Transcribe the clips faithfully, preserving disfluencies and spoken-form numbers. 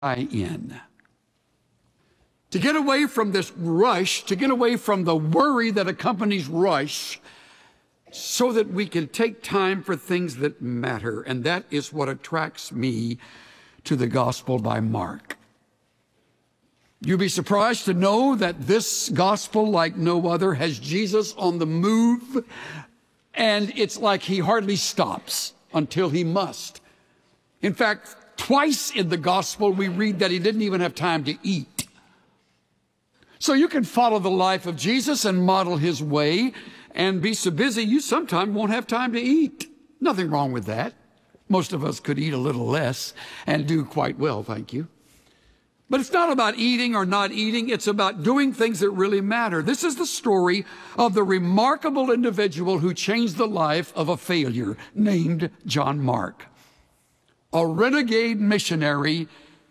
in. To get away from this rush, to get away from the worry that accompanies rush, so that we can take time for things that matter. And that is what attracts me to the gospel by Mark. You'll be surprised to know that this gospel, like no other, has Jesus on the move, and it's like he hardly stops until he must. In fact, twice in the gospel we read that he didn't even have time to eat. So you can follow the life of Jesus and model his way and be so busy you sometimes won't have time to eat. Nothing wrong with that. Most of us could eat a little less and do quite well, thank you. But it's not about eating or not eating. It's about doing things that really matter. This is the story of the remarkable individual who changed the life of a failure named John Mark, a renegade missionary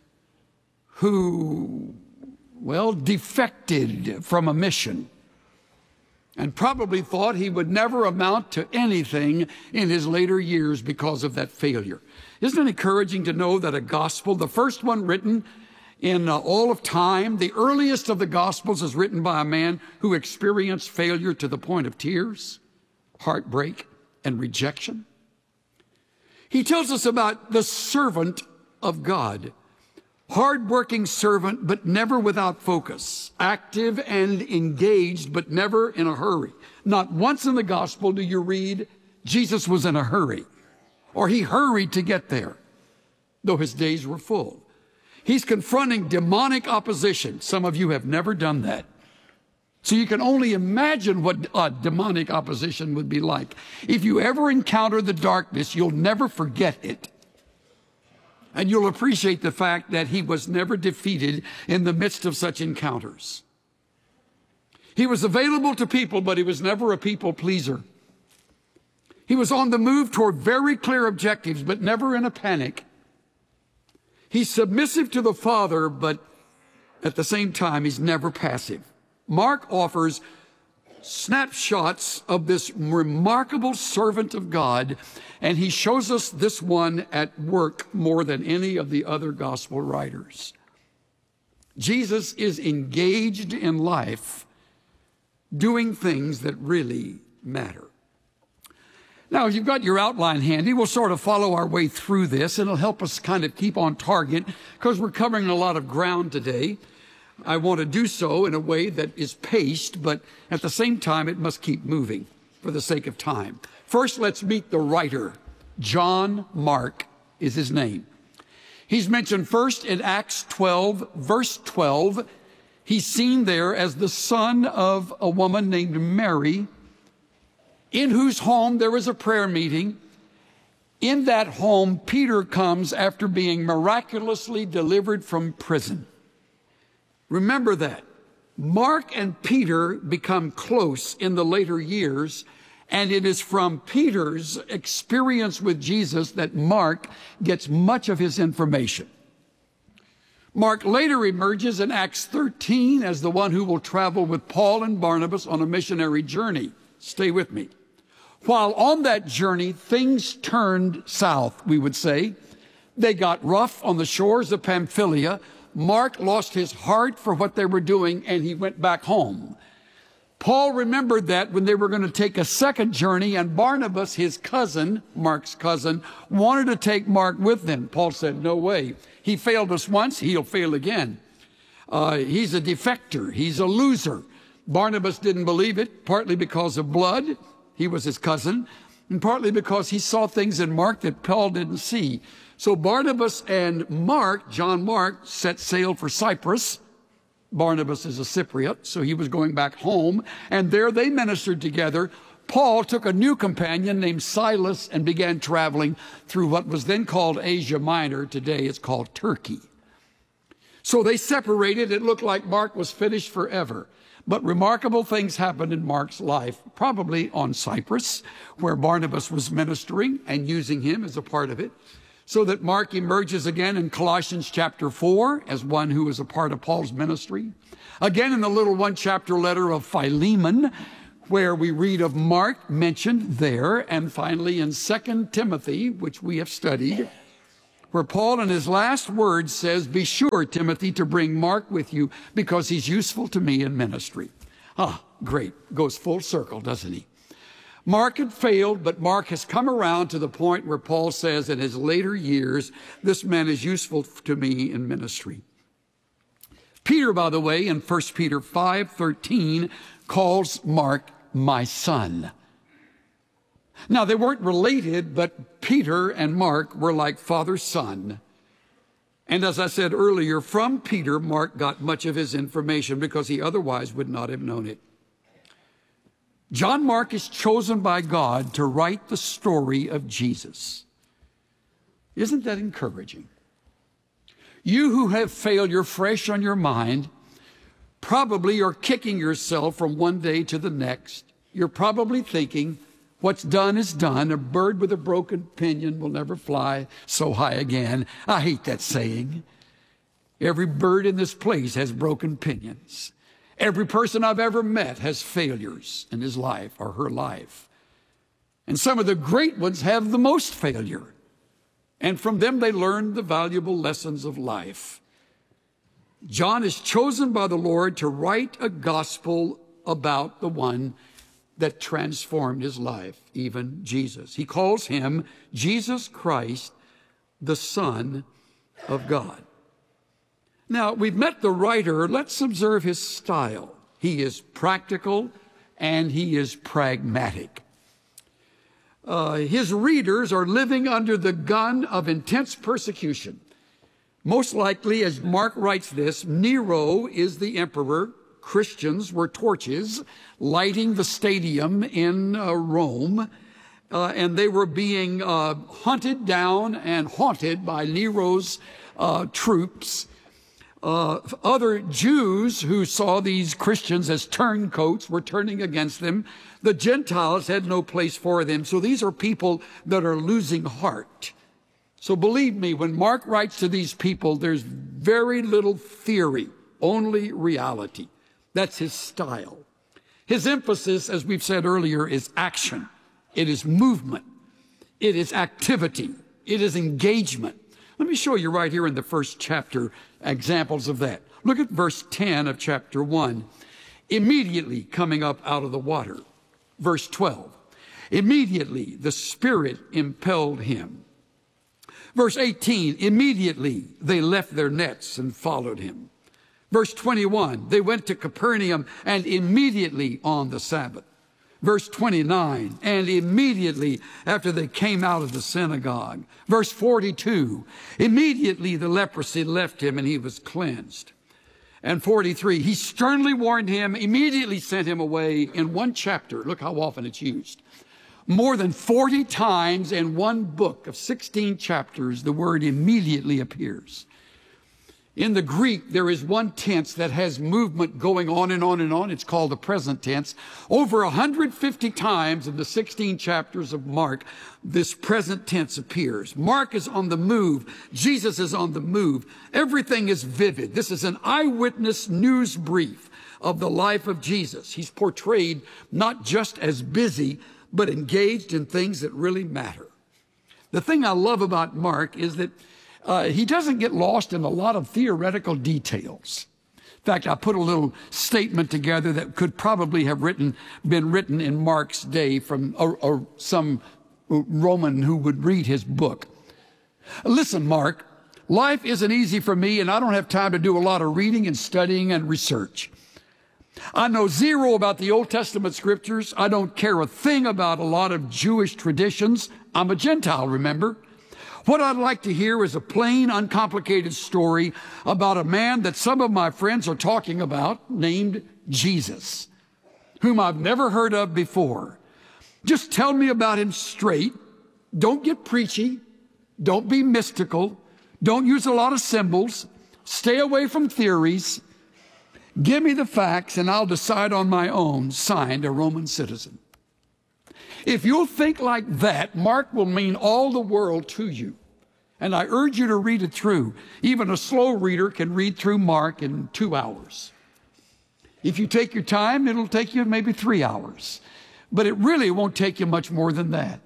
who, well, defected from a mission and probably thought he would never amount to anything in his later years because of that failure. Isn't it encouraging to know that a gospel, the first one written in uh, all of time, the earliest of the Gospels is written by a man who experienced failure to the point of tears, heartbreak, and rejection? He tells us about the servant of God, hardworking servant, but never without focus, active and engaged, but never in a hurry. Not once in the Gospel do you read Jesus was in a hurry, or he hurried to get there, though his days were full. He's confronting demonic opposition. Some of you have never done that. So you can only imagine what uh, demonic opposition would be like. If you ever encounter the darkness, you'll never forget it. And you'll appreciate the fact that he was never defeated in the midst of such encounters. He was available to people, but he was never a people pleaser. He was on the move toward very clear objectives, but never in a panic. He's submissive to the Father, but at the same time, he's never passive. Mark offers snapshots of this remarkable servant of God, and he shows us this one at work more than any of the other gospel writers. Jesus is engaged in life, doing things that really matter. Now, if you've got your outline handy, we'll sort of follow our way through this, and it'll help us kind of keep on target because we're covering a lot of ground today. I want to do so in a way that is paced, but at the same time, it must keep moving for the sake of time. First, let's meet the writer. John Mark is his name. He's mentioned first in Acts twelve, verse twelve. He's seen there as the son of a woman named Mary, in whose home there was a prayer meeting. In that home, Peter comes after being miraculously delivered from prison. Remember that. Mark and Peter become close in the later years, and it is from Peter's experience with Jesus that Mark gets much of his information. Mark later emerges in Acts thirteen as the one who will travel with Paul and Barnabas on a missionary journey. Stay with me. While on that journey, things turned south, we would say. They got rough on the shores of Pamphylia. Mark lost his heart for what they were doing, and he went back home. Paul remembered that when they were going to take a second journey, and Barnabas, his cousin, Mark's cousin, wanted to take Mark with them. Paul said, no way. He failed us once, he'll fail again. Uh, he's a defector. He's a loser. Barnabas didn't believe it, partly because of blood. He was his cousin, and partly because he saw things in Mark that Paul didn't see. So Barnabas and Mark, John Mark, set sail for Cyprus. Barnabas is a Cypriot, so he was going back home, and there they ministered together. Paul took a new companion named Silas and began traveling through what was then called Asia Minor. Today it's called Turkey. So they separated. It looked like Mark was finished forever. But remarkable things happened in Mark's life, probably on Cyprus, where Barnabas was ministering and using him as a part of it, so that Mark emerges again in Colossians chapter four as one who is a part of Paul's ministry. Again in the little one-chapter letter of Philemon, where we read of Mark mentioned there. And finally in Second Timothy, which we have studied, where Paul in his last words says, be sure, Timothy, to bring Mark with you because he's useful to me in ministry. Ah, great. Goes full circle, doesn't he? Mark had failed, but Mark has come around to the point where Paul says in his later years, this man is useful to me in ministry. Peter, by the way, in First Peter five thirteen, calls Mark my son. Now, they weren't related, but Peter and Mark were like father-son. And as I said earlier, from Peter, Mark got much of his information because he otherwise would not have known it. John Mark is chosen by God to write the story of Jesus. Isn't that encouraging? You who have failure fresh on your mind probably are kicking yourself from one day to the next. You're probably thinking, what's done is done. A bird with a broken pinion will never fly so high again. I hate that saying. Every bird in this place has broken pinions. Every person I've ever met has failures in his life or her life. And some of the great ones have the most failure. And from them they learn the valuable lessons of life. John is chosen by the Lord to write a gospel about the one that transformed his life, even Jesus. He calls him Jesus Christ, the Son of God. Now, we've met the writer. Let's observe his style. He is practical and he is pragmatic. Uh, his readers are living under the gun of intense persecution. Most likely, as Mark writes this, Nero is the emperor. Christians were torches lighting the stadium in uh, Rome, uh, and they were being uh, hunted down and haunted by Nero's uh, troops. Uh, other Jews who saw these Christians as turncoats were turning against them. The Gentiles had no place for them. So these are people that are losing heart. So believe me, when Mark writes to these people, there's very little theory, only reality. That's his style. His emphasis, as we've said earlier, is action. It is movement. It is activity. It is engagement. Let me show you right here in the first chapter examples of that. Look at verse ten of chapter one. Immediately coming up out of the water. Verse twelve. Immediately the Spirit impelled him. Verse eighteen. Immediately they left their nets and followed him. Verse twenty-one. They went to Capernaum and immediately on the Sabbath. Verse twenty-nine, and immediately after they came out of the synagogue. Verse forty-two, immediately the leprosy left him and he was cleansed. And forty-three, he sternly warned him, immediately sent him away. In one chapter, look how often it's used. More than forty times in one book of sixteen chapters, the word immediately appears. In the Greek, there is one tense that has movement going on and on and on. It's called the present tense. Over one hundred fifty times in the sixteen chapters of Mark, this present tense appears. Mark is on the move. Jesus is on the move. Everything is vivid. This is an eyewitness news brief of the life of Jesus. He's portrayed not just as busy, but engaged in things that really matter. The thing I love about Mark is that Uh, he doesn't get lost in a lot of theoretical details. In fact, I put a little statement together that could probably have written, been written in Mark's day from or, or some Roman who would read his book. Listen, Mark, life isn't easy for me, and I don't have time to do a lot of reading and studying and research. I know zero about the Old Testament scriptures. I don't care a thing about a lot of Jewish traditions. I'm a Gentile, remember? What I'd like to hear is a plain, uncomplicated story about a man that some of my friends are talking about named Jesus, whom I've never heard of before. Just tell me about him straight. Don't get preachy. Don't be mystical. Don't use a lot of symbols. Stay away from theories. Give me the facts and I'll decide on my own, signed a Roman citizen. If you'll think like that, Mark will mean all the world to you. And I urge you to read it through. Even a slow reader can read through Mark in two hours. If you take your time, it'll take you maybe three hours. But it really won't take you much more than that.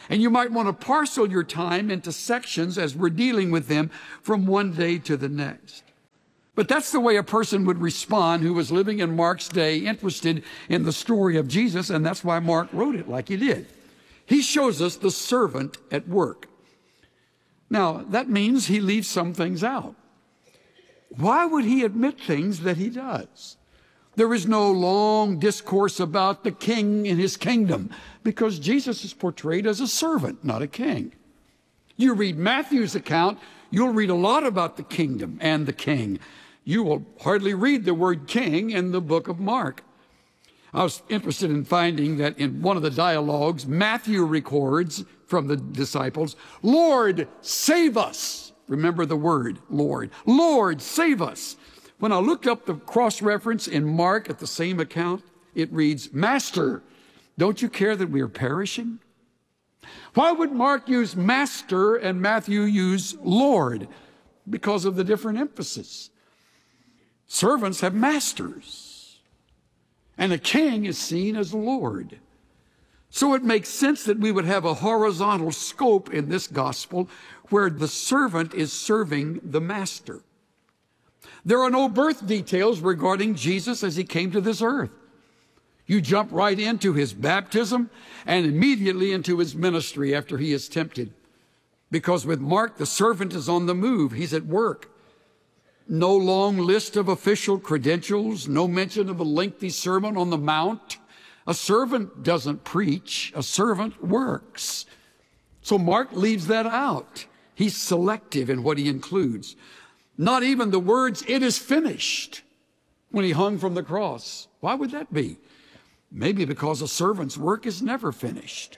And you might want to parcel your time into sections as we're dealing with them from one day to the next. But that's the way a person would respond who was living in Mark's day, interested in the story of Jesus, and that's why Mark wrote it like he did. He shows us the servant at work. Now, that means he leaves some things out. Why would he admit things that he does? There is no long discourse about the king and his kingdom, because Jesus is portrayed as a servant, not a king. You read Matthew's account, you'll read a lot about the kingdom and the king. You will hardly read the word king in the book of Mark. I was interested in finding that in one of the dialogues, Matthew records from the disciples, "Lord, save us." Remember the word, Lord. "Lord, save us." When I looked up the cross-reference in Mark at the same account, it reads, "Master, don't you care that we are perishing?" Why would Mark use master and Matthew use Lord? Because of the different emphasis. Servants have masters, and a king is seen as Lord. So it makes sense that we would have a horizontal scope in this gospel where the servant is serving the master. There are no birth details regarding Jesus as he came to this earth. You jump right into his baptism and immediately into his ministry after he is tempted. Because with Mark, the servant is on the move. He's at work. No long list of official credentials, no mention of a lengthy sermon on the Mount. A servant doesn't preach, a servant works. So Mark leaves that out. He's selective in what he includes. Not even the words, "It is finished," when he hung from the cross. Why would that be? Maybe because a servant's work is never finished.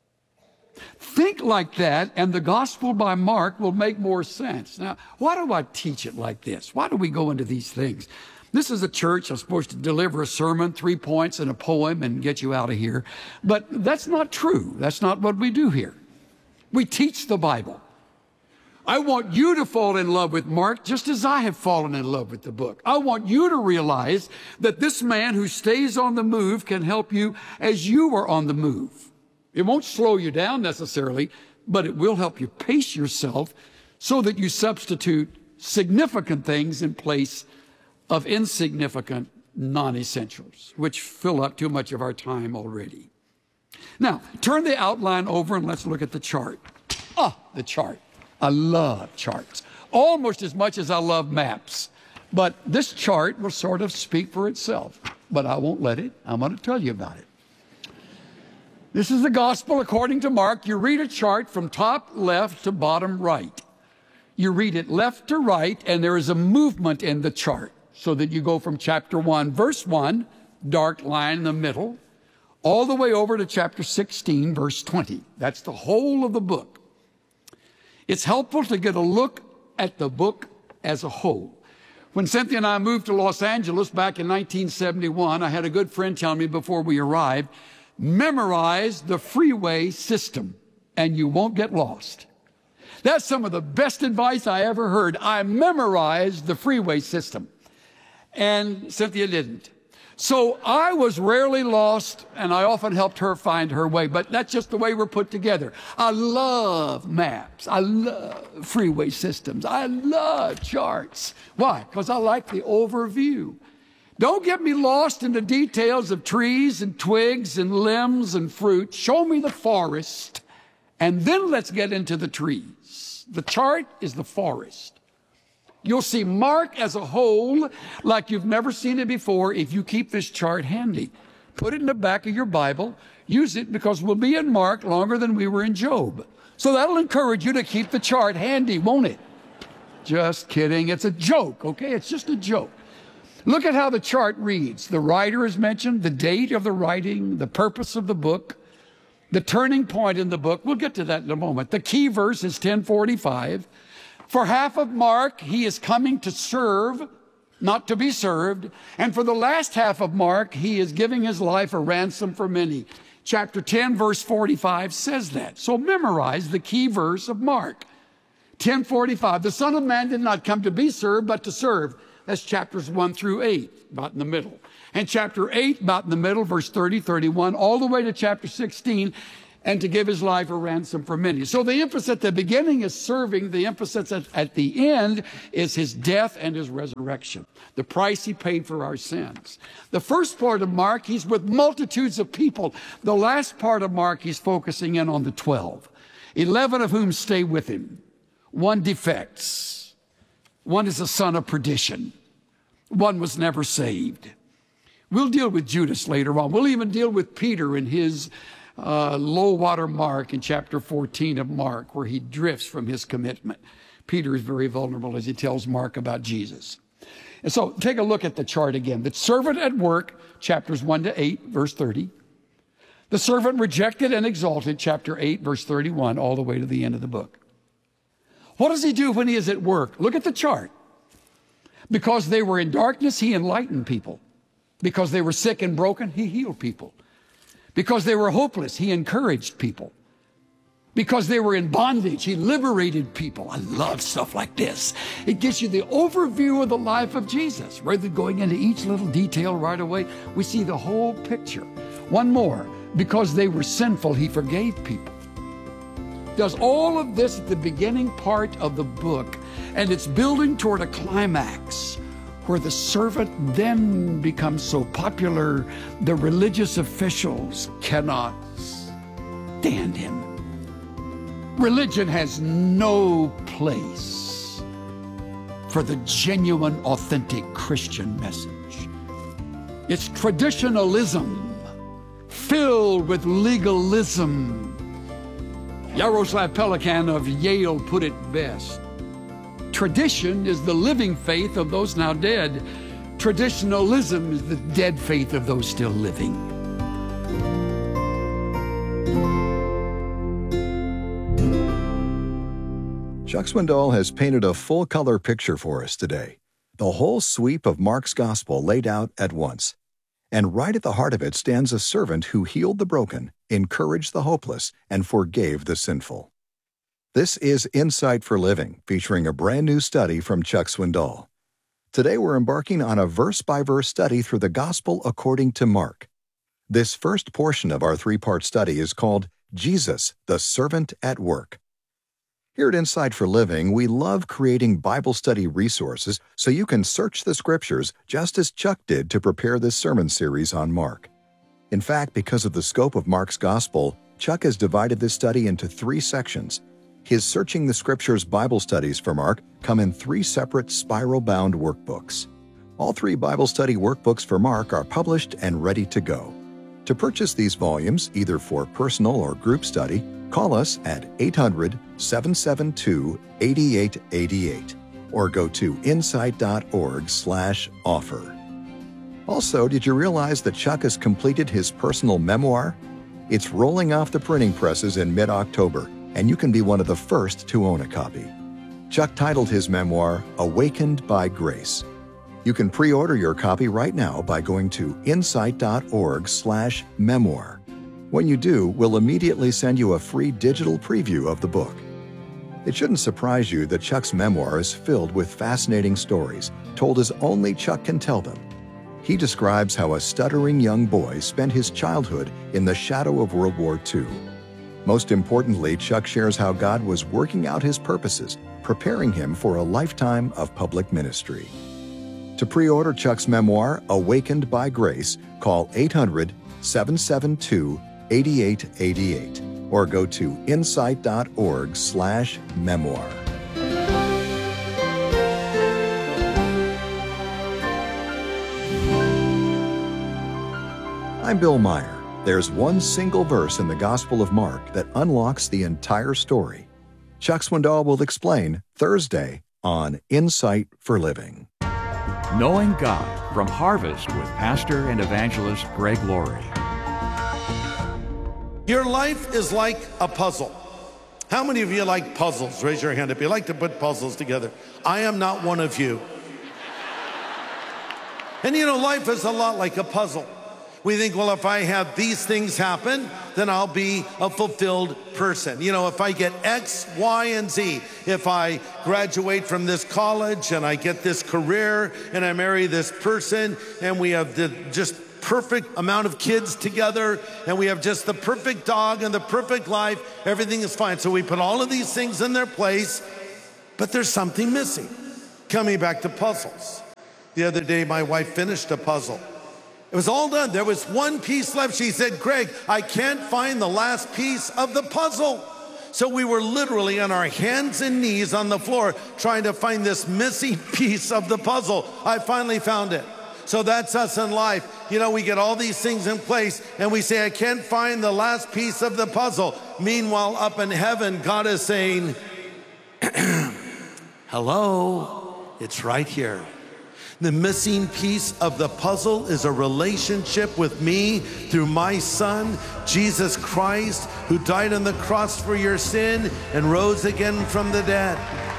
Think like that, and the gospel by Mark will make more sense. Now, why do I teach it like this? Why do we go into these things? This is a church. I'm supposed to deliver a sermon, three points and a poem, and get you out of here. But that's not true. That's not what we do here. We teach the Bible. I want you to fall in love with Mark just as I have fallen in love with the book. I want you to realize that this man who stays on the move can help you as you are on the move. It won't slow you down necessarily, but it will help you pace yourself so that you substitute significant things in place of insignificant non-essentials, which fill up too much of our time already. Now, turn the outline over and let's look at the chart. Ah, the chart. I love charts, almost as much as I love maps. But this chart will sort of speak for itself, but I won't let it. I'm going to tell you about it. This is the gospel according to Mark. You read a chart from top left to bottom right. You read it left to right, and there is a movement in the chart so that you go from chapter one, verse one, dark line in the middle, all the way over to chapter sixteen, verse twenty. That's the whole of the book. It's helpful to get a look at the book as a whole. When Cynthia and I moved to Los Angeles back in nineteen seventy-one, I had a good friend tell me before we arrived, memorize the freeway system and you won't get lost. That's some of the best advice I ever heard. I memorized the freeway system, and Cynthia didn't. So I was rarely lost, and I often helped her find her way, but that's just the way we're put together. I love maps. I love freeway systems. I love charts. Why? Because I like the overview. Don't get me lost in the details of trees and twigs and limbs and fruit. Show me the forest, and then let's get into the trees. The chart is the forest. You'll see Mark as a whole like you've never seen it before if you keep this chart handy. Put it in the back of your Bible. Use it because we'll be in Mark longer than we were in Job. So that'll encourage you to keep the chart handy, won't it? Just kidding. It's a joke, okay? It's just a joke. Look at how the chart reads. The writer is mentioned, the date of the writing, the purpose of the book, the turning point in the book. We'll get to that in a moment. The key verse is ten forty-five. For half of Mark, he is coming to serve, not to be served. And for the last half of Mark, he is giving his life a ransom for many. Chapter ten, verse forty-five says that. So memorize the key verse of Mark. ten forty-five, the Son of Man did not come to be served, but to serve. That's chapters one through eight, about in the middle. And chapter eight, about in the middle, verse thirty, thirty-one, all the way to chapter sixteen. and to give his life a ransom for many. So the emphasis at the beginning is serving. The emphasis at, at the end is his death and his resurrection, the price he paid for our sins. The first part of Mark, he's with multitudes of people. The last part of Mark, he's focusing in on the twelve, eleven of whom stay with him. One defects. One is a son of perdition. One was never saved. We'll deal with Judas later on. We'll even deal with Peter in his Uh, low water mark in chapter fourteen of Mark, where he drifts from his commitment. Peter is very vulnerable as he tells Mark about Jesus. And so take a look at the chart again. The servant at work, chapters one to eight, verse thirty. The servant rejected and exalted, chapter eight, verse thirty-one, all the way to the end of the book. What does he do when he is at work? Look at the chart. Because they were in darkness, he enlightened people. Because they were sick and broken, he healed people. Because they were hopeless, he encouraged people. Because they were in bondage, he liberated people. I love stuff like this. It gives you the overview of the life of Jesus. Rather than going into each little detail right away, we see the whole picture. One more. Because they were sinful, he forgave people. Does all of this at the beginning part of the book, and it's building toward a climax where the servant then becomes so popular, the religious officials cannot stand him. Religion has no place for the genuine, authentic Christian message. It's traditionalism filled with legalism. Yaroslav Pelikan of Yale put it best. Tradition is the living faith of those now dead. Traditionalism is the dead faith of those still living. Chuck Swindoll has painted a full-color picture for us today. The whole sweep of Mark's gospel laid out at once. And right at the heart of it stands a servant who healed the broken, encouraged the hopeless, and forgave the sinful. This is Insight for Living, featuring a brand new study from Chuck Swindoll. Today we're embarking on a verse-by-verse study through the Gospel according to Mark. This first portion of our three-part study is called Jesus, the Servant at Work. Here at Insight for Living, we love creating Bible study resources so you can search the Scriptures just as Chuck did to prepare this sermon series on Mark. In fact, because of the scope of Mark's Gospel, Chuck has divided this study into three sections. His Searching the Scriptures Bible studies for Mark come in three separate spiral-bound workbooks. All three Bible study workbooks for Mark are published and ready to go. To purchase these volumes, either for personal or group study, call us at eight hundred, seven seven two, eight eight eight eight or go to insight.org slash offer. Also, did you realize that Chuck has completed his personal memoir? It's rolling off the printing presses in mid-October, and you can be one of the first to own a copy. Chuck titled his memoir, Awakened by Grace. You can pre-order your copy right now by going to insight.org slash memoir. When you do, we'll immediately send you a free digital preview of the book. It shouldn't surprise you that Chuck's memoir is filled with fascinating stories, told as only Chuck can tell them. He describes how a stuttering young boy spent his childhood in the shadow of World War Two. Most importantly, Chuck shares how God was working out his purposes, preparing him for a lifetime of public ministry. To pre-order Chuck's memoir, Awakened by Grace, call eight hundred, seven seven two, eight eight eight eight or go to insight.org slash memoir. I'm Bill Meyer. There's one single verse in the Gospel of Mark that unlocks the entire story. Chuck Swindoll will explain Thursday on Insight for Living. Knowing God from Harvest with pastor and evangelist Greg Laurie. Your life is like a puzzle. How many of you like puzzles? Raise your hand if you like to put puzzles together. I am not one of you. And you know, life is a lot like a puzzle. We think, well, if I have these things happen, then I'll be a fulfilled person. You know, if I get X, Y, and Z, if I graduate from this college and I get this career and I marry this person and we have the, just perfect amount of kids together, and we have just the perfect dog and the perfect life. Everything is fine. So we put all of these things in their place, but there's something missing. Coming back to puzzles. The other day, my wife finished a puzzle. It was all done. There was one piece left. She said, Greg, I can't find the last piece of the puzzle. So we were literally on our hands and knees on the floor trying to find this missing piece of the puzzle. I finally found it. So that's us in life. You know, we get all these things in place and we say, I can't find the last piece of the puzzle. Meanwhile, up in heaven, God is saying, hello, it's right here. The missing piece of the puzzle is a relationship with me through my Son, Jesus Christ, who died on the cross for your sin and rose again from the dead.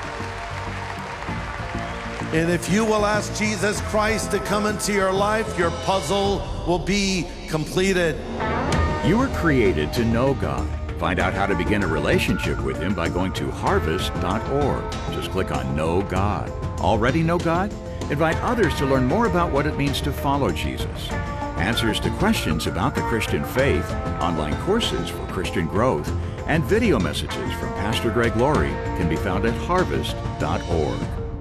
And if you will ask Jesus Christ to come into your life, your puzzle will be completed. You were created to know God. Find out how to begin a relationship with Him by going to harvest dot org. Just click on Know God. Already know God? Invite others to learn more about what it means to follow Jesus. Answers to questions about the Christian faith, online courses for Christian growth, and video messages from Pastor Greg Laurie can be found at harvest dot org.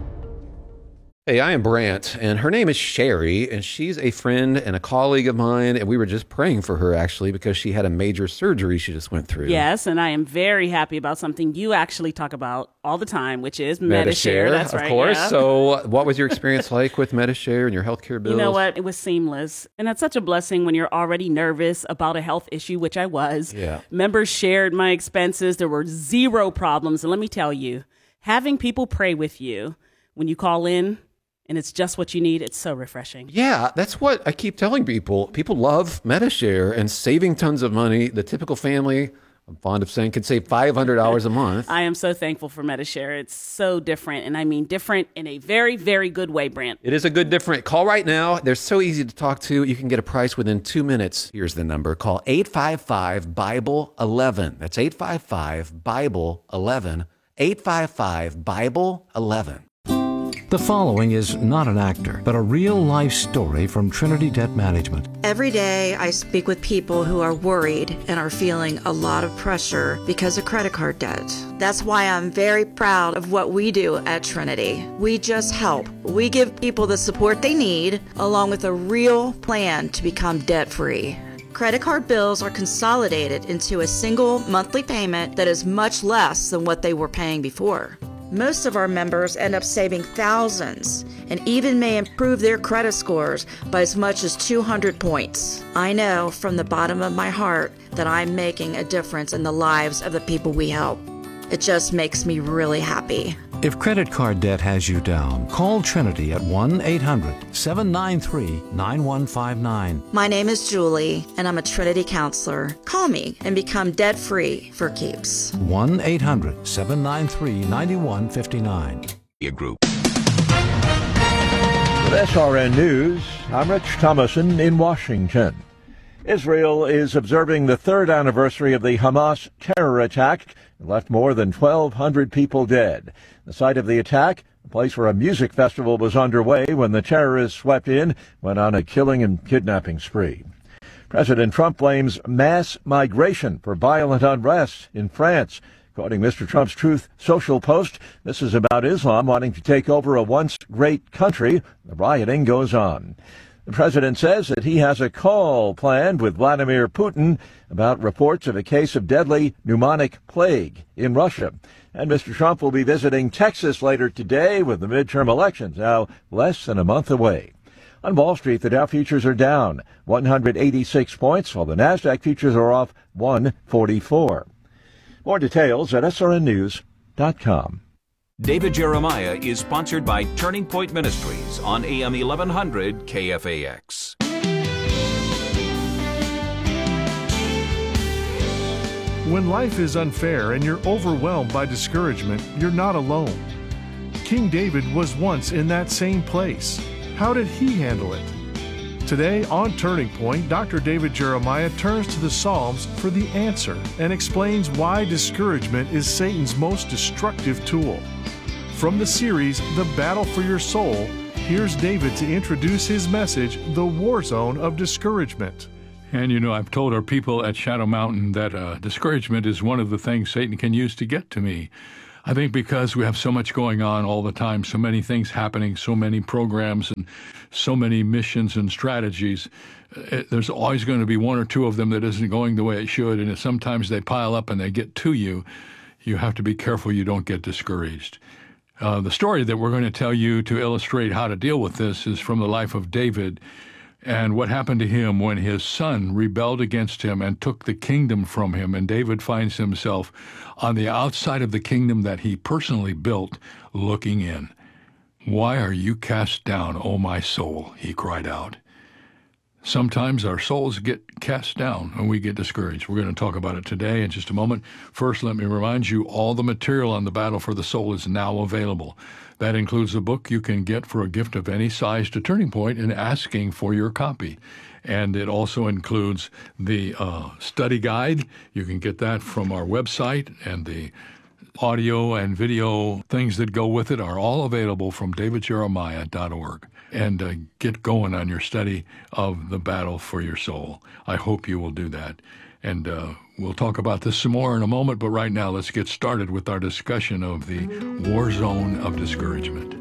Hey, I am Brant, and her name is Sherry, and she's a friend and a colleague of mine, and we were just praying for her, actually, because she had a major surgery she just went through. Yes, and I am very happy about something you actually talk about all the time, which is Medi-Share. Medi-Share, That's of right, course. yeah. So what was your experience like with Medi-Share and your healthcare bills? You know what? It was seamless, and that's such a blessing when you're already nervous about a health issue, which I was. Yeah. Members shared my expenses. There were zero problems, and let me tell you, having people pray with you when you call in, and it's just what you need, it's so refreshing. Yeah, that's what I keep telling people. People love Medi-Share and saving tons of money. The typical family, I'm fond of saying, can save five hundred dollars a month. I am so thankful for Medi-Share. It's so different, and I mean different in a very, very good way, Brant. It is a good different. Call right now. They're so easy to talk to. You can get a price within two minutes. Here's the number. Call eight five five, Bible eleven. That's eight five five, Bible eleven. eight five five, Bible eleven. The following is not an actor, but a real-life story from Trinity Debt Management. Every day I speak with people who are worried and are feeling a lot of pressure because of credit card debt. That's why I'm very proud of what we do at Trinity. We just help. We give people the support they need, along with a real plan to become debt-free. Credit card bills are consolidated into a single monthly payment that is much less than what they were paying before. Most of our members end up saving thousands and even may improve their credit scores by as much as two hundred points. I know from the bottom of my heart that I'm making a difference in the lives of the people we help. It just makes me really happy. If credit card debt has you down, call Trinity at one eight hundred, seven nine three, nine one five nine. My name is Julie, and I'm a Trinity counselor. Call me and become debt-free for keeps. one eight hundred, seven nine three, nine one five nine. A group. With S R N News, I'm Rich Thomason in Washington. Israel is observing the third anniversary of the Hamas terror attack and left more than twelve hundred people dead. The site of the attack, a place where a music festival was underway when the terrorists swept in, went on a killing and kidnapping spree. President Trump blames mass migration for violent unrest in France. Quoting Mister Trump's Truth Social post, this is about Islam wanting to take over a once great country. The rioting goes on. The president says that he has a call planned with Vladimir Putin about reports of a case of deadly pneumonic plague in Russia. And Mister Trump will be visiting Texas later today with the midterm elections now less than a month away. On Wall Street, the Dow futures are down one hundred eighty-six points, while the NASDAQ futures are off one forty-four. More details at S R N news dot com. David Jeremiah is sponsored by Turning Point Ministries on A M eleven hundred K F A X. When life is unfair and you're overwhelmed by discouragement, you're not alone. King David was once in that same place. How did he handle it? Today on Turning Point, Doctor David Jeremiah turns to the Psalms for the answer and explains why discouragement is Satan's most destructive tool. From the series, The Battle for Your Soul, Here's David to introduce his message, The War Zone of Discouragement. And you know, I've told our people at Shadow Mountain that uh, discouragement is one of the things Satan can use to get to me. I think because we have so much going on all the time, so many things happening, so many programs and so many missions and strategies, it, there's always going to be one or two of them that isn't going the way it should, and sometimes they pile up and they get to you. You have to be careful you don't get discouraged. Uh, the story that we're going to tell you to illustrate how to deal with this is from the life of David and what happened to him when his son rebelled against him and took the kingdom from him. And David finds himself on the outside of the kingdom that he personally built, looking in. "Why are you cast down, O my soul?" he cried out. Sometimes our souls get cast down and we get discouraged. We're going to talk about it today in just a moment. First, let me remind you, all the material on the battle for the soul is now available. That includes a book you can get for a gift of any size to Turning Point and asking for your copy. And it also includes the uh, study guide. You can get that from our website, and the audio and video things that go with it are all available from david jeremiah dot org. And uh, get going on your study of the battle for your soul. I hope you will do that. And uh, we'll talk about this some more in a moment, but right now let's get started with our discussion of the war zone of discouragement.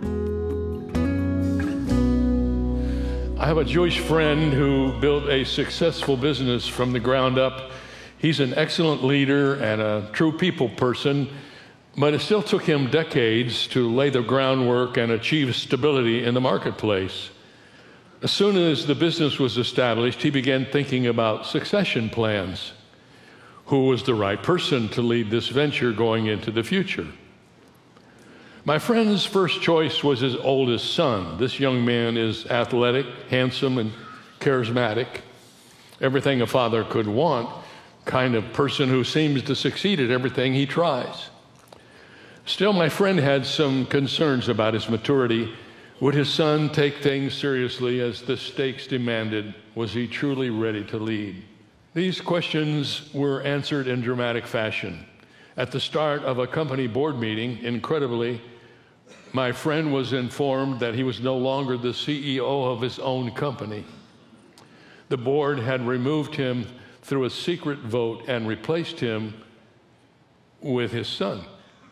I have a Jewish friend who built a successful business from the ground up. He's an excellent leader and a true people person, but it still took him decades to lay the groundwork and achieve stability in the marketplace. As soon as the business was established, he began thinking about succession plans. Who was the right person to lead this venture going into the future? My friend's first choice was his oldest son. This young man is athletic, handsome, and charismatic. Everything a father could want, kind of person who seems to succeed at everything he tries. Still, my friend had some concerns about his maturity. Would his son take things seriously as the stakes demanded? Was he truly ready to lead? These questions were answered in dramatic fashion. At the start of a company board meeting, incredibly, my friend was informed that he was no longer the C E O of his own company. The board had removed him through a secret vote and replaced him with his son.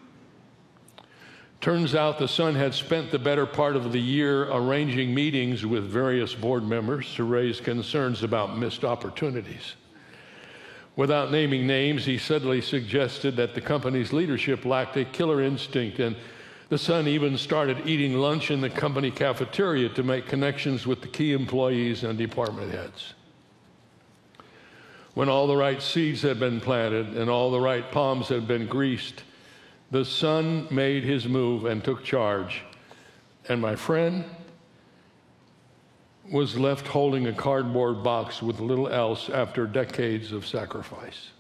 Turns out the son had spent the better part of the year arranging meetings with various board members to raise concerns about missed opportunities. Without naming names, he suddenly suggested that the company's leadership lacked a killer instinct, and the son even started eating lunch in the company cafeteria to make connections with the key employees and department heads. When all the right seeds had been planted and all the right palms had been greased, the son made his move and took charge, and my friend was left holding a cardboard box with little else after decades of sacrifice.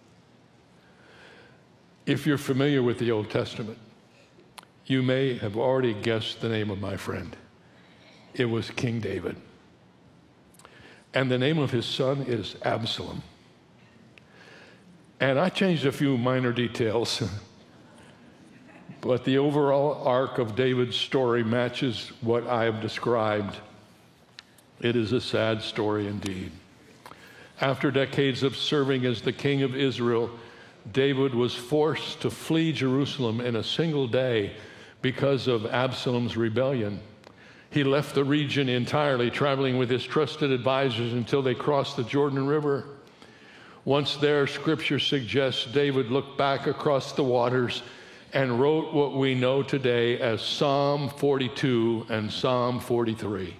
If you're familiar with the Old Testament, you may have already guessed the name of my friend. It was King David. And the name of his son is Absalom. And I changed a few minor details. But the overall arc of David's story matches what I have described. It is a sad story indeed. After decades of serving as the king of Israel, David was forced to flee Jerusalem in a single day because of Absalom's rebellion. He left the region entirely, traveling with his trusted advisors until they crossed the Jordan River. Once there, Scripture suggests David looked back across the waters and wrote what we know today as Psalm forty-two and Psalm forty-three.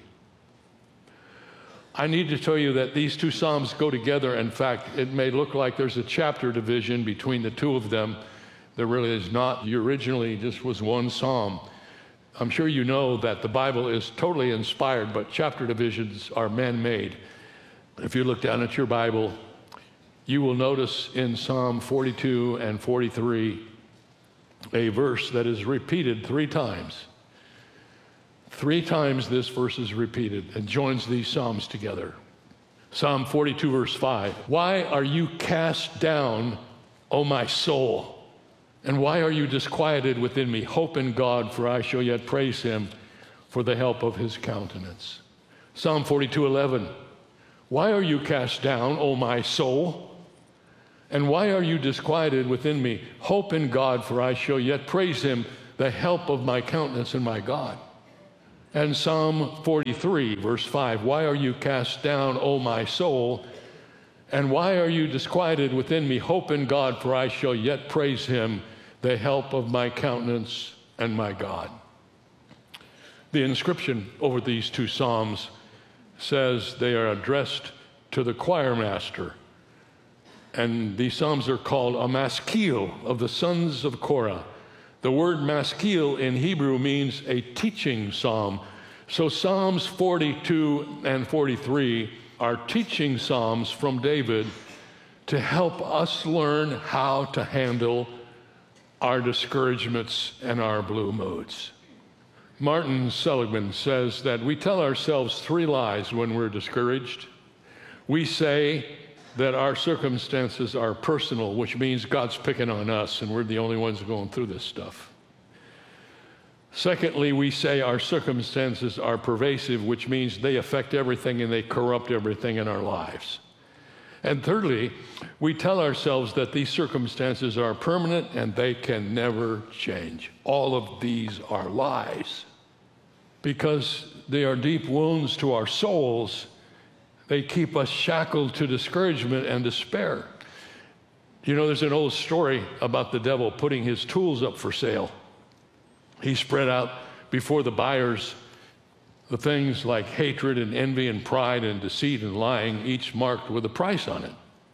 I need to tell you that these two Psalms go together. In fact, it may look like there's a chapter division between the two of them. There really is not. Originally, this was one Psalm. I'm sure you know that the Bible is totally inspired, but chapter divisions are man-made. If you look down at your Bible, you will notice in Psalm forty-two and forty-three a verse that is repeated three times. Three times this verse is repeated and joins these Psalms together. Psalm forty-two, verse five. Why are you cast down, O my soul? And why are you disquieted within me? Hope in God, for I shall yet praise him, for the help of his countenance. Psalm forty-two eleven. Why are you cast down, O my soul? And why are you disquieted within me? Hope in God, for I shall yet praise him, the help of my countenance and my God. And Psalm forty-three, verse five, why are you cast down, O my soul? And why are you disquieted within me? Hope in God, for I shall yet praise him, the help of my countenance and my God. The inscription over these two psalms says they are addressed to the choir master. And these psalms are called a maskil of the sons of Korah. The word maskil in Hebrew means a teaching psalm. So Psalms forty-two and forty-three are teaching psalms from David to help us learn how to handle our discouragements and our blue moods. Martin Seligman says that we tell ourselves three lies when we're discouraged. We say that our circumstances are personal, which means God's picking on us and we're the only ones going through this stuff. Secondly, we say our circumstances are pervasive, which means they affect everything and they corrupt everything in our lives. And thirdly, we tell ourselves that these circumstances are permanent and they can never change. All of these are lies. Because they are deep wounds to our souls, they keep us shackled to discouragement and despair. You know, there's an old story about the devil putting his tools up for sale. He spread out before the buyers the things like hatred and envy and pride and deceit and lying, each marked with a price on it.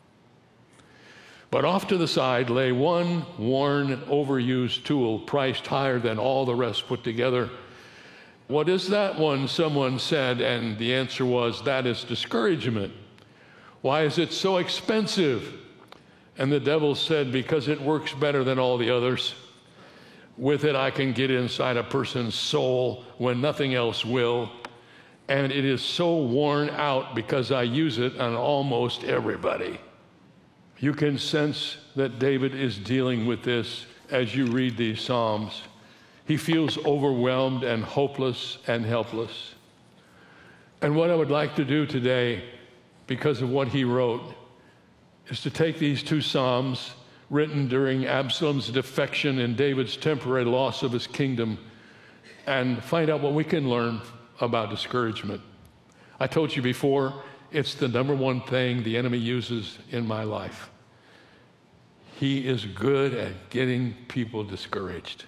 But off to the side lay one worn, overused tool priced higher than all the rest put together. What is that one? Someone said, and the answer was, that is discouragement. Why is it so expensive? And the devil said, because it works better than all the others. With it, I can get inside a person's soul when nothing else will. And it is so worn out because I use it on almost everybody. You can sense that David is dealing with this as you read these Psalms. He feels overwhelmed and hopeless and helpless. And what I would like to do today, because of what he wrote, is to take these two Psalms written during Absalom's defection and David's temporary loss of his kingdom, and find out what we can learn about discouragement. I told you before, it's the number one thing the enemy uses in my life. He is good at getting people discouraged.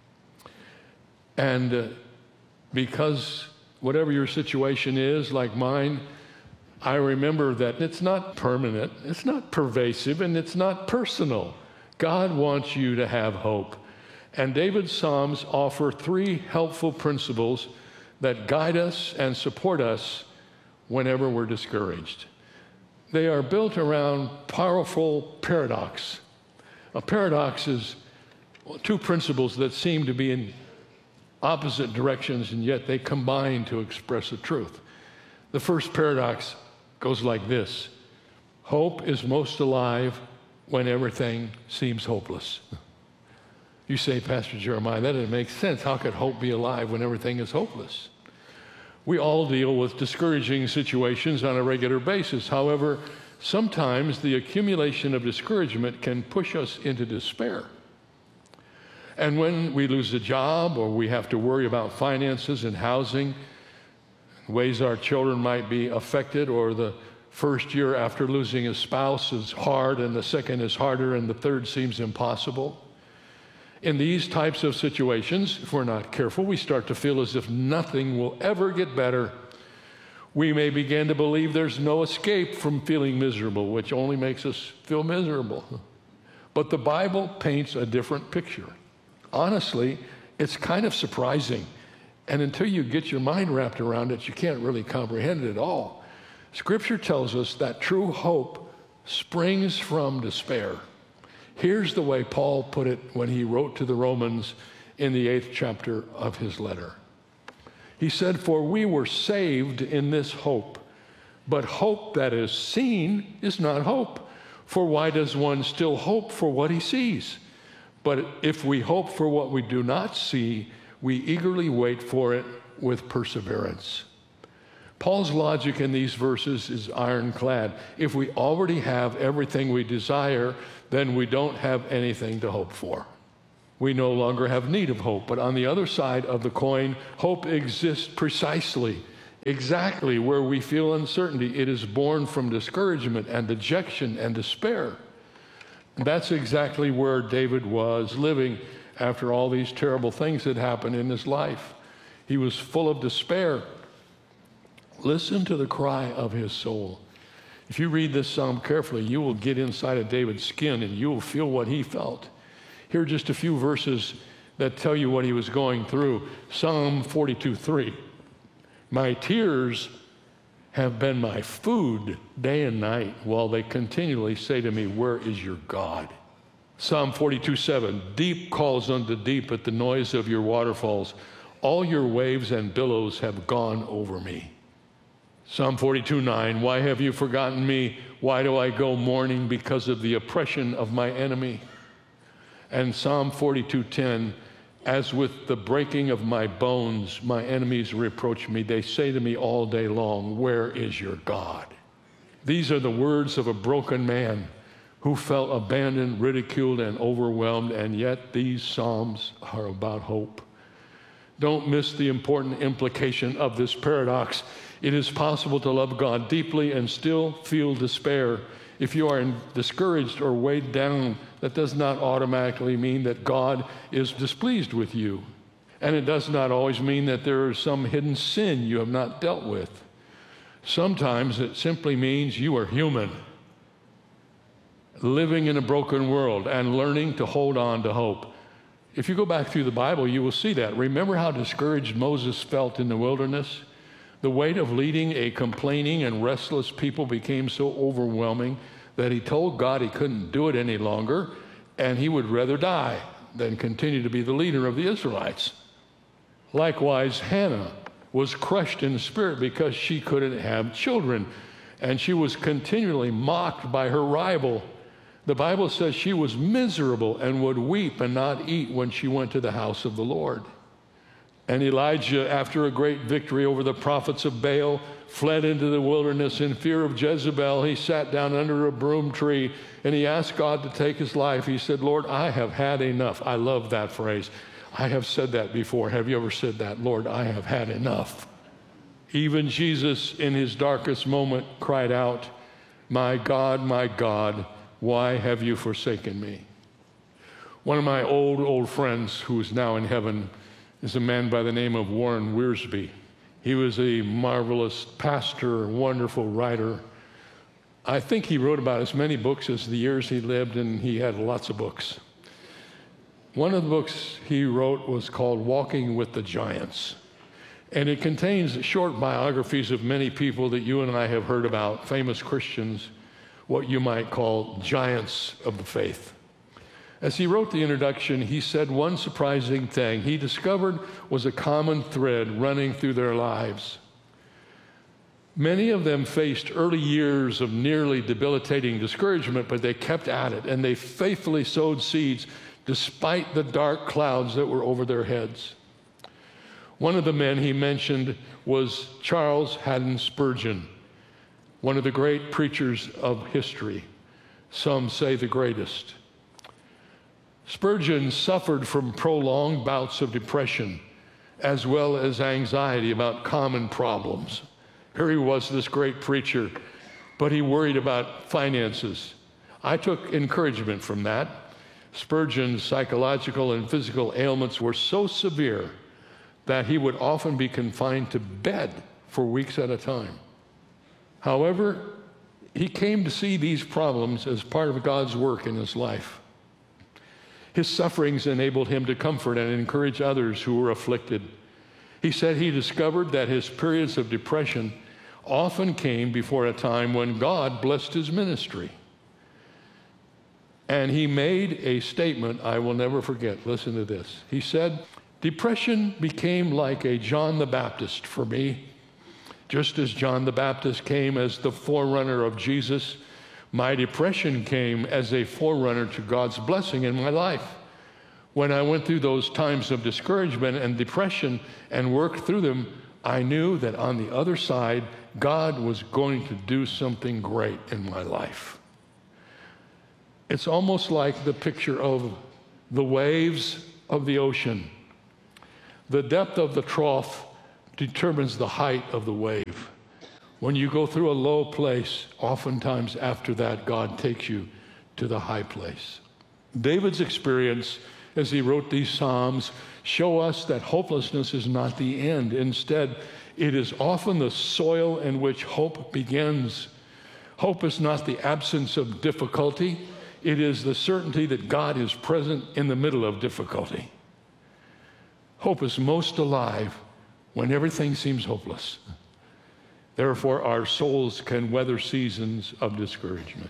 And uh, because whatever your situation is, like mine, I remember that it's not permanent, it's not pervasive, and it's not personal. God wants you to have hope. And David's Psalms offer three helpful principles that guide us and support us whenever we're discouraged. They are built around powerful paradox. A paradox is two principles that seem to be in opposite directions, and yet they combine to express a truth. The first paradox goes like this: hope is most alive when everything seems hopeless. You say, Pastor Jeremiah, that doesn't make sense. How could hope be alive when everything is hopeless? We all deal with discouraging situations on a regular basis. However, sometimes the accumulation of discouragement can push us into despair. And when we lose a job, or we have to worry about finances and housing, ways our children might be affected, or the first year after losing a spouse is hard, and the second is harder, and the third seems impossible. In these types of situations, if we're not careful, we start to feel as if nothing will ever get better. We may begin to believe there's no escape from feeling miserable, which only makes us feel miserable. But the Bible paints a different picture. Honestly, it's kind of surprising. And until you get your mind wrapped around it, you can't really comprehend it at all. Scripture tells us that true hope springs from despair. Here's the way Paul put it when he wrote to the Romans in the eighth chapter of his letter. He said, "For we were saved in this hope, but hope that is seen is not hope. For why does one still hope for what he sees? But if we hope for what we do not see, we eagerly wait for it with perseverance. Paul's logic in these verses is ironclad. If we already have everything we desire, then we don't have anything to hope for. We no longer have need of hope. But on the other side of the coin, hope exists precisely, exactly where we feel uncertainty. It is born from discouragement and dejection and despair. That's exactly where David was living after all these terrible things that happened in his life. He was full of despair. Listen to the cry of his soul. If you read this psalm carefully, you will get inside of David's skin and you will feel what he felt. Here are just a few verses that tell you what he was going through. Psalm forty-two three. My tears have been my food day and night, while they continually say to me, where is your God? Psalm forty-two seven. Deep calls unto deep at the noise of your waterfalls. All your waves and billows have gone over me. Psalm forty-two nine. Why have you forgotten me? Why do I go mourning because of the oppression of my enemy? And Psalm forty-two ten. As with the breaking of my bones, my enemies reproach me. They say to me all day long, where is your God? These are the words of a broken man who felt abandoned, ridiculed, and overwhelmed, and yet these Psalms are about hope. Don't miss the important implication of this paradox. It is possible to love God deeply and still feel despair. If you are discouraged or weighed down, that does not automatically mean that God is displeased with you. And it does not always mean that there is some hidden sin you have not dealt with. Sometimes it simply means you are human, living in a broken world and learning to hold on to hope. If you go back through the Bible, you will see that. Remember how discouraged Moses felt in the wilderness? The weight of leading a complaining and restless people became so overwhelming that he told God he couldn't do it any longer, and he would rather die than continue to be the leader of the Israelites. Likewise, Hannah was crushed in spirit because she couldn't have children, and she was continually mocked by her rival. The Bible says she was miserable and would weep and not eat when she went to the house of the Lord. And Elijah, after a great victory over the prophets of Baal, fled into the wilderness in fear of Jezebel. He sat down under a broom tree and he asked God to take his life. He said, Lord, I have had enough. I love that phrase. I have said that before. Have you ever said that? Lord, I have had enough. Even Jesus, in his darkest moment, cried out, my God, my God, why have you forsaken me? One of my old, old friends who is now in heaven is a man by the name of Warren Wiersbe. He was a marvelous pastor, wonderful writer. I think he wrote about as many books as the years he lived, and he had lots of books. One of the books he wrote was called Walking with the Giants, and it contains short biographies of many people that you and I have heard about, famous Christians, what you might call giants of the faith. As he wrote the introduction, he said one surprising thing he discovered was a common thread running through their lives. Many of them faced early years of nearly debilitating discouragement, but they kept at it, and they faithfully sowed seeds despite the dark clouds that were over their heads. One of the men he mentioned was Charles Haddon Spurgeon, one of the great preachers of history, some say the greatest. Spurgeon suffered from prolonged bouts of depression as well as anxiety about common problems. Here he was, this great preacher, but he worried about finances. I took encouragement from that. Spurgeon's psychological and physical ailments were so severe that he would often be confined to bed for weeks at a time. However, he came to see these problems as part of God's work in his life. His sufferings enabled him to comfort and encourage others who were afflicted. He said he discovered that his periods of depression often came before a time when God blessed his ministry. And he made a statement I will never forget. Listen to this. He said, depression became like a John the Baptist for me. Just as John the Baptist came as the forerunner of Jesus, my depression came as a forerunner to God's blessing in my life. When I went through those times of discouragement and depression and worked through them, I knew that on the other side, God was going to do something great in my life. It's almost like the picture of the waves of the ocean. The depth of the trough determines the height of the wave. When you go through a low place, oftentimes after that, God takes you to the high place. David's experience as he wrote these Psalms show us that hopelessness is not the end. Instead, it is often the soil in which hope begins. Hope is not the absence of difficulty. It is the certainty that God is present in the middle of difficulty. Hope is most alive when everything seems hopeless. Therefore, our souls can weather seasons of discouragement.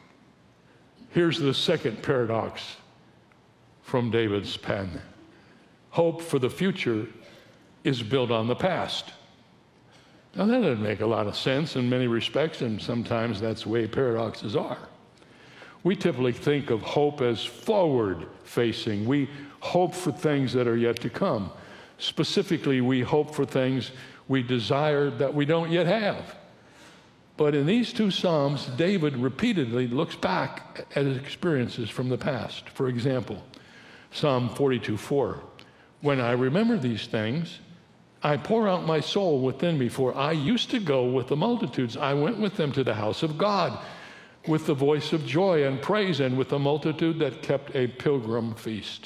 Here's the second paradox from David's pen. Hope for the future is built on the past. Now, that doesn't make a lot of sense in many respects, and sometimes that's the way paradoxes are. We typically think of hope as forward-facing. We hope for things that are yet to come. Specifically, we hope for things we desire that we don't yet have. But in these two Psalms, David repeatedly looks back at his experiences from the past. For example, Psalm forty-two four, when I remember these things, I pour out my soul within me, for I used to go with the multitudes. I went with them to the house of God, with the voice of joy and praise, and with a multitude that kept a pilgrim feast.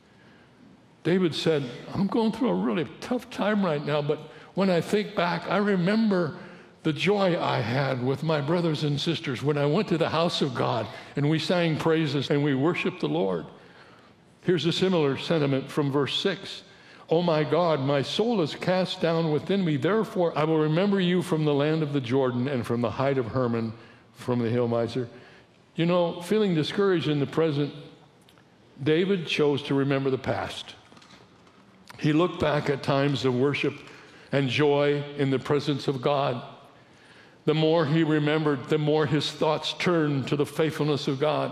David said, I'm going through a really tough time right now, but when I think back, I remember the joy I had with my brothers and sisters when I went to the house of God and we sang praises and we worshiped the Lord. Here's a similar sentiment from verse six. Oh my God, my soul is cast down within me. Therefore, I will remember you from the land of the Jordan and from the height of Hermon, from the hill miser. You know, feeling discouraged in the present, David chose to remember the past. He looked back at times of worship and joy in the presence of God. The more he remembered, the more his thoughts turned to the faithfulness of God.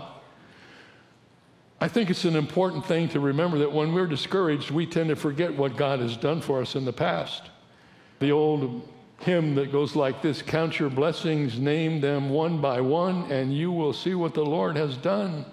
I think it's an important thing to remember that when we're discouraged, we tend to forget what God has done for us in the past. The old hymn that goes like this, count your blessings, name them one by one, and you will see what the Lord has done.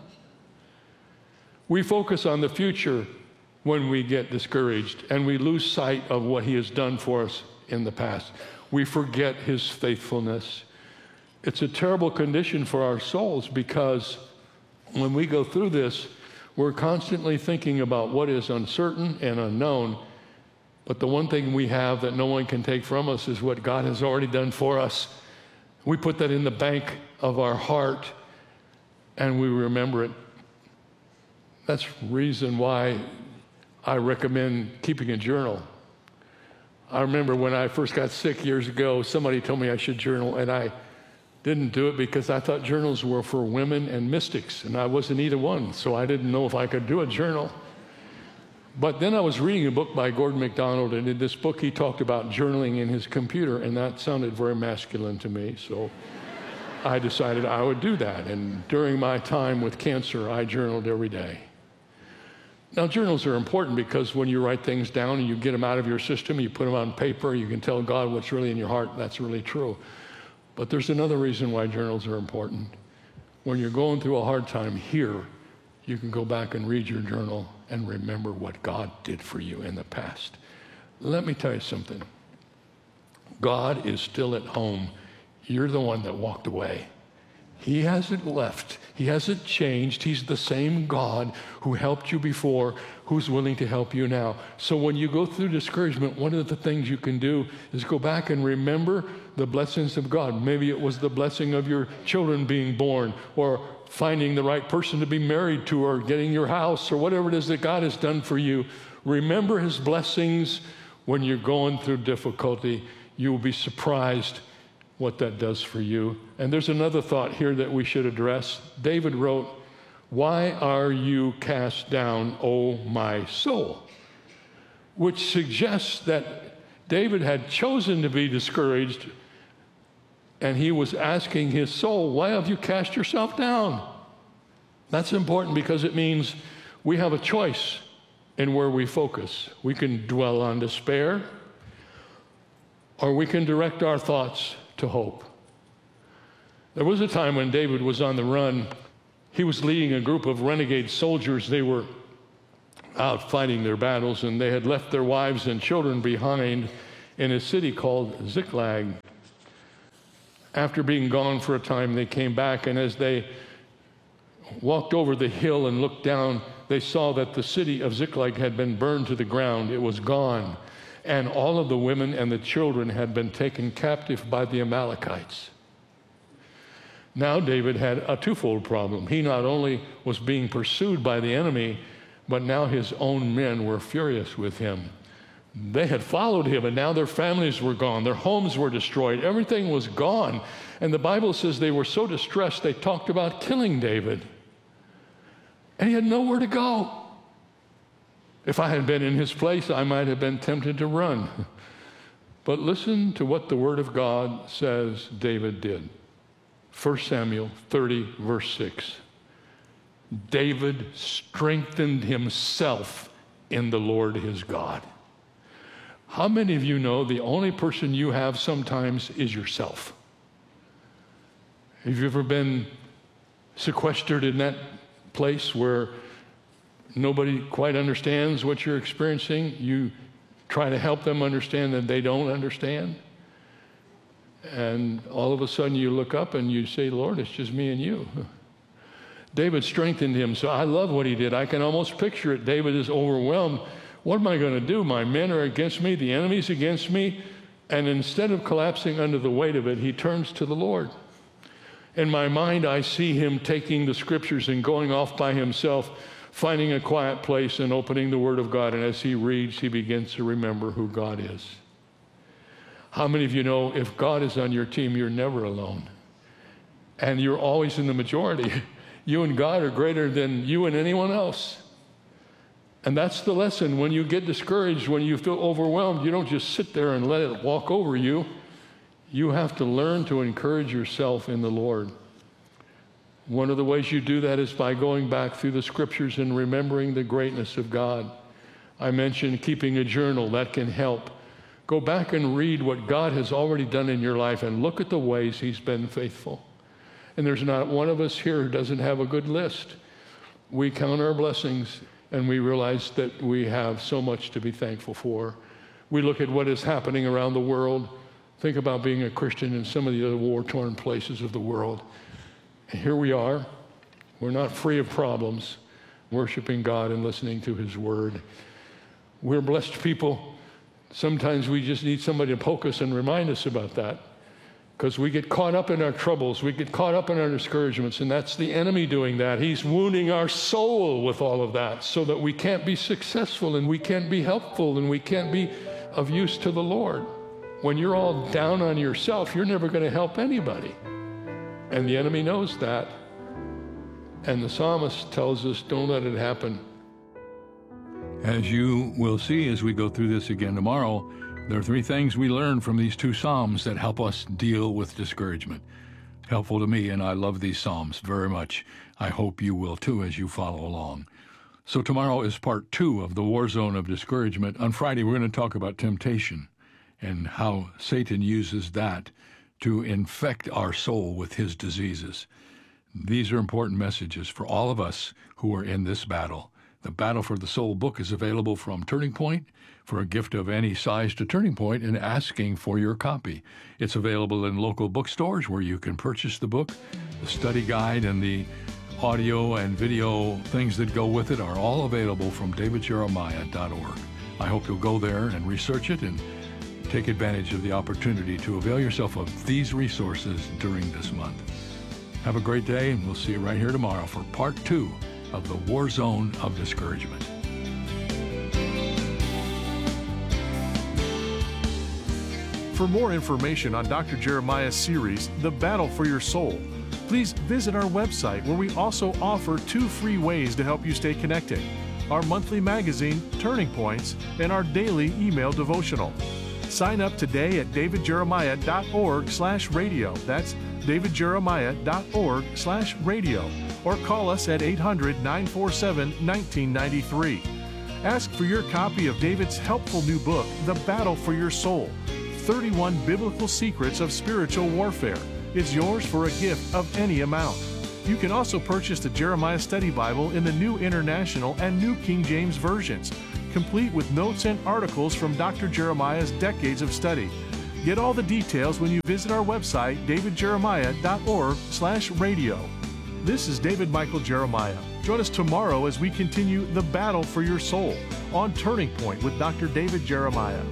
We focus on the future when we get discouraged, and we lose sight of what he has done for us in the past. We forget his faithfulness. It's a terrible condition for our souls because when we go through this, we're constantly thinking about what is uncertain and unknown. But the one thing we have that no one can take from us is what God has already done for us. We put that in the bank of our heart and we remember it. That's the reason why I recommend keeping a journal. I remember when I first got sick years ago, somebody told me I should journal, and I didn't do it because I thought journals were for women and mystics, and I wasn't either one, so I didn't know if I could do a journal. But then I was reading a book by Gordon MacDonald, and in this book he talked about journaling in his computer, and that sounded very masculine to me, so I decided I would do that. And during my time with cancer, I journaled every day. Now, journals are important because when you write things down and you get them out of your system, you put them on paper, you can tell God what's really in your heart. That's really true. But there's another reason why journals are important. When you're going through a hard time here, you can go back and read your journal and remember what God did for you in the past. Let me tell you something. God is still at home. You're the one that walked away. He hasn't left. He hasn't changed. He's the same God who helped you before, who's willing to help you now. So when you go through discouragement, one of the things you can do is go back and remember the blessings of God. Maybe it was the blessing of your children being born, or finding the right person to be married to, or getting your house, or whatever it is that God has done for you. Remember his blessings when you're going through difficulty. You will be surprised what that does for you. And there's another thought here that we should address. David wrote, "Why are you cast down, O my soul?" Which suggests that David had chosen to be discouraged, and he was asking his soul, why have you cast yourself down? That's important because it means We have a choice in where we focus. We can dwell on despair, or we can direct our thoughts to hope. There was a time when David was on the run. He was leading a group of renegade soldiers. They were out fighting their battles, and they had left their wives and children behind in a city called Ziklag. After being gone for a time, they came back, and as they walked over the hill and looked down, they saw that the city of Ziklag had been burned to the ground. It was gone, and all of the women and the children had been taken captive by the Amalekites. Now David had a twofold problem. He not only was being pursued by the enemy, but now his own men were furious with him. They had followed him, and now their families were gone. Their homes were destroyed. Everything was gone. And the Bible says they were so distressed, they talked about killing David. And he had nowhere to go. If I had been in his place, I might have been tempted to run. But listen to what the Word of God says David did. First Samuel thirty, verse six. David strengthened himself in the Lord his God. How many of you know the only person you have sometimes is yourself? Have you ever been sequestered in that place where nobody quite understands what you're experiencing? You try to help them understand that they don't understand. And all of a sudden you look up and you say, Lord, it's just me and you. David strengthened him. So I love what he did. I can almost picture it. David is overwhelmed. What am I going to do? My men are against me. The enemy's against me. And instead of collapsing under the weight of it, he turns to the Lord. In my mind, I see him taking the scriptures and going off by himself, finding a quiet place and opening the Word of God. And as he reads, he begins to remember who God is. How many of you know if God is on your team, you're never alone? And you're always in the majority. You and God are greater than you and anyone else. And that's the lesson. When you get discouraged, when you feel overwhelmed, you don't just sit there and let it walk over you. You have to learn to encourage yourself in the Lord. One of the ways you do that is by going back through the scriptures and remembering the greatness of God. I mentioned keeping a journal. That can help. Go back and read what God has already done in your life and look at the ways he's been faithful. And there's not one of us here who doesn't have a good list. We count our blessings and we realize that we have so much to be thankful for. We look at what is happening around the world. Think about being a Christian in some of the other war-torn places of the world. And here we are. We're not free of problems, worshiping God and listening to his word. We're blessed people. Sometimes we just need somebody to poke us and remind us about that, because we get caught up in our troubles. We get caught up in our discouragements, and that's the enemy doing that. He's wounding our soul with all of that so that we can't be successful and we can't be helpful and we can't be of use to the Lord. When you're all down on yourself, you're never going to help anybody. And the enemy knows that. And the psalmist tells us, don't let it happen. As you will see as we go through this again tomorrow, there are three things we learn from these two Psalms that help us deal with discouragement. Helpful to me, and I love these Psalms very much. I hope you will too as you follow along. So tomorrow is part two of the War Zone of Discouragement. On Friday, we're going to talk about temptation and how Satan uses that to infect our soul with his diseases. These are important messages for all of us who are in this battle. The Battle for the Soul book is available from Turning Point for a gift of any size to Turning Point and asking for your copy. It's available in local bookstores where you can purchase the book. The study guide and the audio and video things that go with it are all available from david jeremiah dot org. I hope you'll go there and research it and take advantage of the opportunity to avail yourself of these resources during this month. Have a great day, and we'll see you right here tomorrow for part two of the War Zone of Discouragement. For more information on Doctor Jeremiah's series, The Battle for Your Soul, please visit our website, where we also offer two free ways to help you stay connected: our monthly magazine, Turning Points, and our daily email devotional. Sign up today at davidjeremiah.org slash radio. That's davidjeremiah.org slash radio. Or call us at eight hundred, nine four seven, one nine nine three. Ask for your copy of David's helpful new book, The Battle for Your Soul, thirty-one Biblical Secrets of Spiritual Warfare. It's yours for a gift of any amount. You can also purchase the Jeremiah Study Bible in the New International and New King James versions, complete with notes and articles from Doctor Jeremiah's decades of study. Get all the details when you visit our website, davidjeremiah.org slash radio. This is David Michael Jeremiah. Join us tomorrow as we continue the battle for your soul on Turning Point with Doctor David Jeremiah.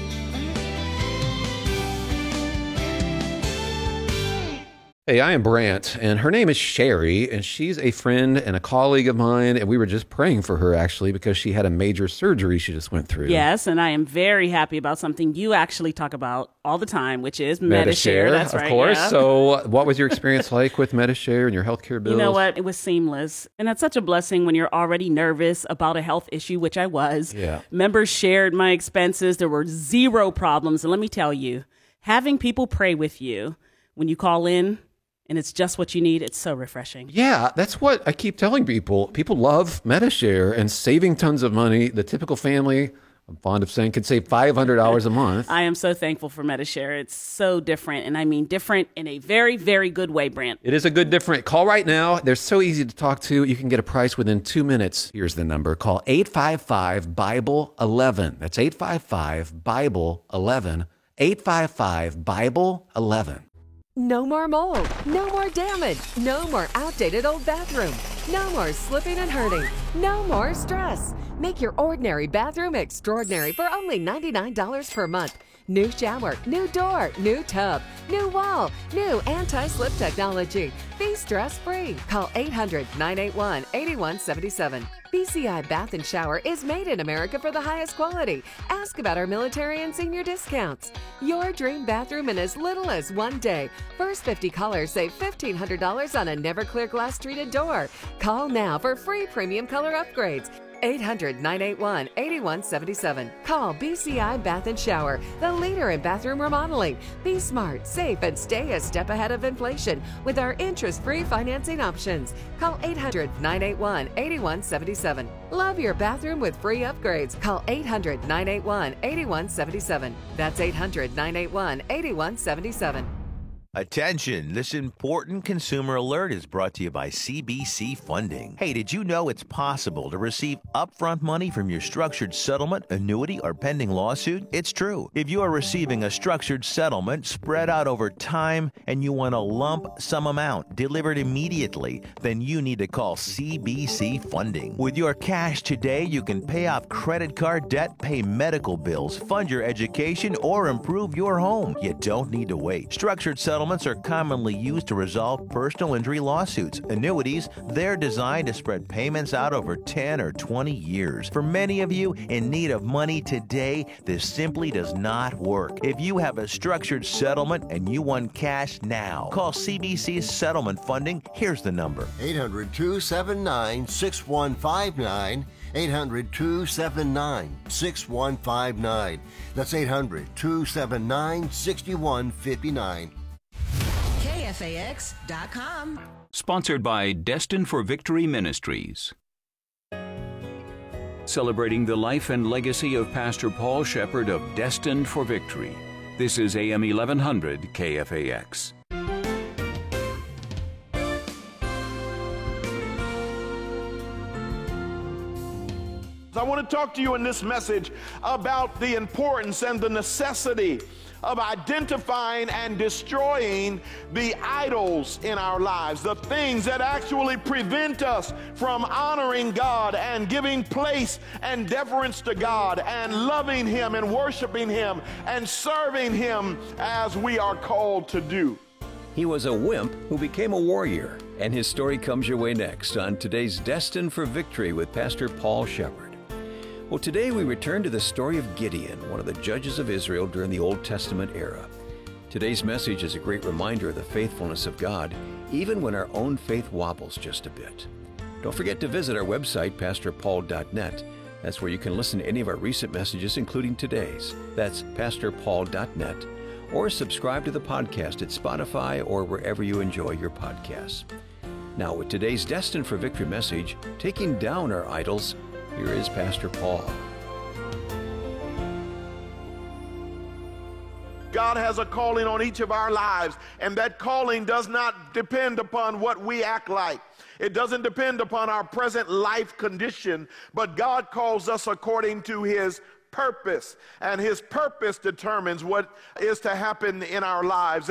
Hey, I am Brant, and her name is Sherry, and she's a friend and a colleague of mine, and we were just praying for her, actually, because she had a major surgery she just went through. Yes, and I am very happy about something you actually talk about all the time, which is Medi-Share. Medi-Share, That's of right, course. yeah. So what was your experience like with Medi-Share and your healthcare bills? You know what? It was seamless. And that's such a blessing when you're already nervous about a health issue, which I was. Yeah. Members shared my expenses. There were zero problems. And let me tell you, having people pray with you when you call in, and it's just what you need, it's so refreshing. Yeah, that's what I keep telling people. People love Medi-Share and saving tons of money. The typical family, I'm fond of saying, can save five hundred dollars a month. I am so thankful for Medi-Share. It's so different, and I mean different in a very, very good way, Brant. It is a good different. Call right now. They're so easy to talk to. You can get a price within two minutes. Here's the number. Call eight five five, Bible eleven. That's eight five five, Bible eleven. eight five five, Bible eleven. No more mold, no more damage, no more outdated old bathroom, no more slipping and hurting, no more stress. Make your ordinary bathroom extraordinary for only ninety-nine dollars per month. New shower, new door, new tub, new wall, new anti-slip technology. Be stress-free. Call eight hundred, nine eight one, eight one seven seven. B C I Bath and Shower is made in America for the highest quality. Ask about our military and senior discounts. Your dream bathroom in as little as one day. First fifty callers save fifteen hundred dollars on a never clear glass treated door. Call now for free premium color upgrades. eight hundred, nine eight one, eight one seven seven. Call B C I Bath and Shower, the leader in bathroom remodeling. Be smart, safe, and stay a step ahead of inflation with our interest-free financing options. Call eight hundred, nine eight one, eight one seven seven. Love your bathroom with free upgrades. Call eight hundred, nine eight one, eight one seven seven. That's eight hundred, nine eight one, eight one seven seven. Attention, this important consumer alert is brought to you by C B C Funding. Hey, did you know it's possible to receive upfront money from your structured settlement, annuity, or pending lawsuit? It's true. If you are receiving a structured settlement spread out over time and you want a lump sum amount delivered immediately, then you need to call C B C Funding. With your cash today, you can pay off credit card debt, pay medical bills, fund your education, or improve your home. You don't need to wait. Structured settlements Settlements are commonly used to resolve personal injury lawsuits. Annuities, they're designed to spread payments out over ten or twenty years. For many of you in need of money today, this simply does not work. If you have a structured settlement and you want cash now, call C B C Settlement Funding. Here's the number. eight hundred, two seven nine, six one five nine. eight hundred, two seven nine, six one five nine. That's eight hundred, two seven nine, six one five nine. K F A X dot com. Sponsored by Destined for Victory Ministries. Celebrating the life and legacy of Pastor Paul Shepherd of Destined for Victory. This is A M eleven hundred K F A X. I want to talk to you in this message about the importance and the necessity of identifying and destroying the idols in our lives, the things that actually prevent us from honoring God and giving place and deference to God and loving Him and worshiping Him and serving Him as we are called to do. He was a wimp who became a warrior, and his story comes your way next on today's Destined for Victory with Pastor Paul Shepherd. Well, today we return to the story of Gideon, one of the judges of Israel during the Old Testament era. Today's message is a great reminder of the faithfulness of God, even when our own faith wobbles just a bit. Don't forget to visit our website, pastor paul dot net. That's where you can listen to any of our recent messages, including today's. That's pastor paul dot net, or subscribe to the podcast at Spotify or wherever you enjoy your podcasts. Now, with today's Destined for Victory message, Taking Down Our Idols, here is Pastor Paul. God has a calling on each of our lives, and that calling does not depend upon what we act like. It doesn't depend upon our present life condition, but God calls us according to his purpose, and his purpose determines what is to happen in our lives.